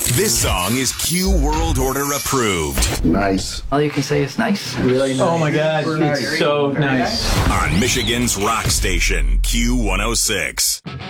This song is Q World Order approved. Nice. All you can say is nice. Really nice. Oh my God, it's so nice. On Michigan's rock station, Q106.